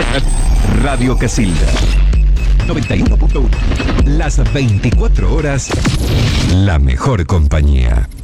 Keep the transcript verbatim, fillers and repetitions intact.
Radio Casilda noventa y uno punto uno. Las veinticuatro horas, la mejor compañía.